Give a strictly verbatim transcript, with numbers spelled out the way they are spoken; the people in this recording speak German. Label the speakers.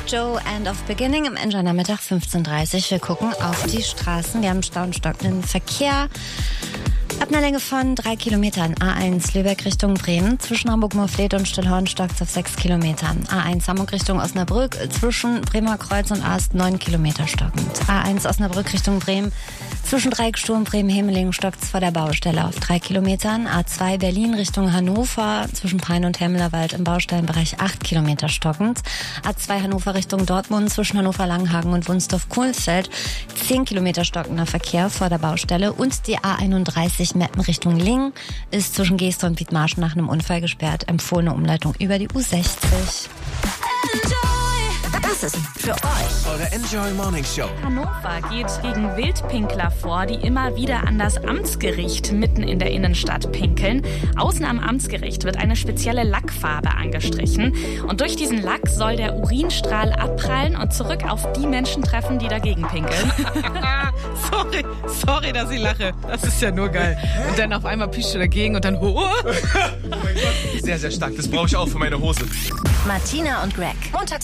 Speaker 1: Joe, End of Beginning im Enjoy Nachmittag fünfzehn Uhr dreißig. Wir gucken auf die Straßen. Wir haben Stau und stockenden Verkehr. Ab einer Länge von drei Kilometern. A eins Lübeck Richtung Bremen. Zwischen Hamburg-Moorfleet und Stillhorn stockt auf sechs Kilometern. A eins Hamburg Richtung Osnabrück. Zwischen Bremer Kreuz und Aast neun Kilometer stockend. A eins Osnabrück Richtung Bremen. Zwischen Dreiecksturm Bremen-Hemelingen stockt vor der Baustelle auf drei Kilometern. A zwei Berlin Richtung Hannover. Zwischen Pein und Hemmelerwald im Baustellenbereich acht Kilometer stockend. A zwei Hannover Richtung Dortmund. Zwischen Hannover-Langenhagen und Wunsdorf-Kohlsfeld zehn Kilometer stockender Verkehr vor der Baustelle. Und die A einunddreißig Meppen Richtung Lingen ist zwischen Geester und Wiedmarschen nach einem Unfall gesperrt. Empfohlene Umleitung über die U sechzig.
Speaker 2: Das ist für euch
Speaker 3: eure Enjoy Morning Show.
Speaker 4: Hannover geht gegen Wildpinkler vor, die immer wieder an das Amtsgericht mitten in der Innenstadt pinkeln. Außen am Amtsgericht wird eine spezielle Lackfarbe angestrichen. Und durch diesen Lack soll der Urinstrahl abprallen und zurück auf die Menschen treffen, die dagegen pinkeln.
Speaker 5: sorry, sorry, dass ich lache. Das ist ja nur geil. Und dann auf einmal pischst du dagegen und dann... Oh.
Speaker 3: Oh mein Gott. Sehr, sehr stark. Das brauche ich auch für meine Hose.
Speaker 2: Martina und Greg. Montags